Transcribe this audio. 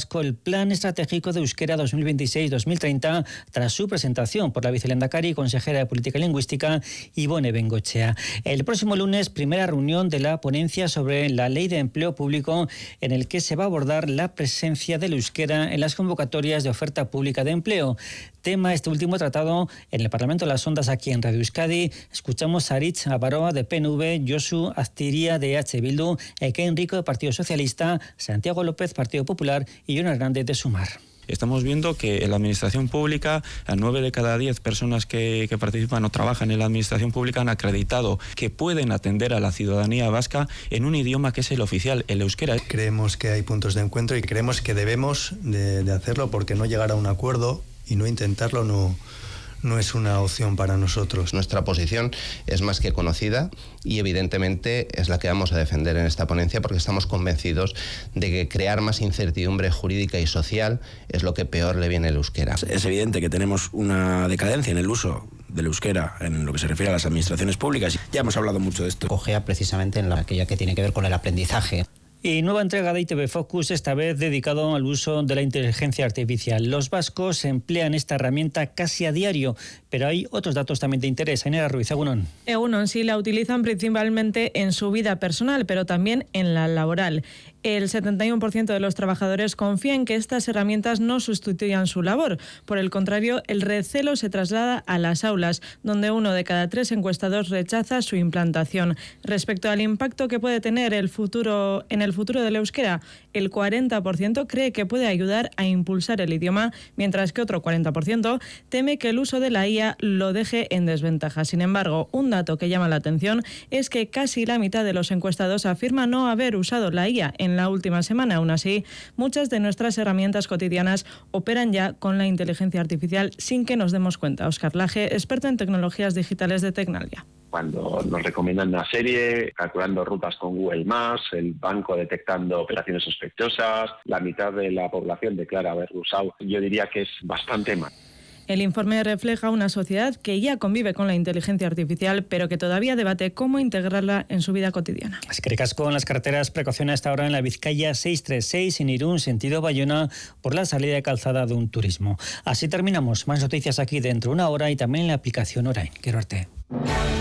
Vasco el Plan Estratégico de Euskera 2026-2030 tras su presentación por la vicelehendakari y consejera de Política Lingüística Ibone Bengoechea. El próximo lunes, primera reunión de la ponencia sobre la Ley de Empleo Público, en el que se va a abordar la presencia del euskera en las convocatorias de oferta pública de empleo. Tema este último tratado en el Parlamento de las Ondas aquí en Radio Euskadi. Escuchamos a Aritz Abaroa de PNV, Josu Aztiria de EH Bildu, Eken Rico de Partido Socialista, Santiago López Partido Popular y Jon Hernández de Sumar. Estamos viendo que en la administración pública, a 9 de cada 10 personas que participan o trabajan en la administración pública han acreditado que pueden atender a la ciudadanía vasca en un idioma que es el oficial, el euskera. Creemos que hay puntos de encuentro y creemos que debemos de hacerlo, porque no llegar a un acuerdo y no intentarlo no es una opción para nosotros. Nuestra posición es más que conocida y evidentemente es la que vamos a defender en esta ponencia, porque estamos convencidos de que crear más incertidumbre jurídica y social es lo que peor le viene al euskera. Es evidente que tenemos una decadencia en el uso del euskera en lo que se refiere a las administraciones públicas. Ya hemos hablado mucho de esto. Cogea precisamente en aquella que tiene que ver con el aprendizaje. Y nueva entrega de ITV Focus, esta vez dedicado al uso de la inteligencia artificial. Los vascos emplean esta herramienta casi a diario, pero hay otros datos también de interés. Ainara Ruiz, Egunon. Egunon, sí, la utilizan principalmente en su vida personal, pero también en la laboral. El 71% de los trabajadores confía en que estas herramientas no sustituyan su labor. Por el contrario, el recelo se traslada a las aulas, donde 1 de cada 3 encuestados rechaza su implantación. Respecto al impacto que puede tener en el futuro del euskera, el 40% cree que puede ayudar a impulsar el idioma, mientras que otro 40% teme que el uso de la IA lo deje en desventaja. Sin embargo, un dato que llama la atención es que casi la mitad de los encuestados afirma no haber usado la IA en la última semana. Aún así, muchas de nuestras herramientas cotidianas operan ya con la inteligencia artificial sin que nos demos cuenta. Óscar Laje, experto en tecnologías digitales de Tecnalia. Cuando nos recomiendan una serie, calculando rutas con Google Maps, el banco detectando operaciones sospechosas, la mitad de la población declara haberlo usado. Yo diría que es bastante mal. El informe refleja una sociedad que ya convive con la inteligencia artificial, pero que todavía debate cómo integrarla en su vida cotidiana. Es que recasco en las carreteras, precaución a esta hora en la Vizcaya 636 en Irún, sentido Bayona, por la salida de calzada de un turismo. Así terminamos. Más noticias aquí dentro de una hora y también en la aplicación Orain. Quiero verte.